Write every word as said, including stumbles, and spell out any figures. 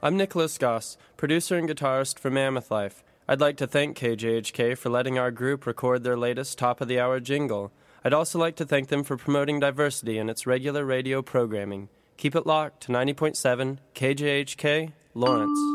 I'm Nicholas Goss, producer and guitarist for Mammoth Life. I'd like to thank K J H K for letting our group record their latest top-of-the-hour jingle. I'd also like to thank them for promoting diversity in its regular radio programming. Keep it locked to ninety point seven K J H K, Lawrence.